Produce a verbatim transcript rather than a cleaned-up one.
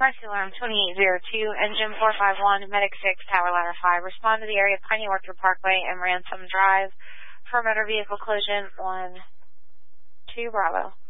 Mercy Alarm twenty-eight oh two, Engine four five one, Medic six, Tower Ladder five. Respond to the area of Piney Orchard Parkway and Ransom Drive for a motor vehicle collision on two Bravo.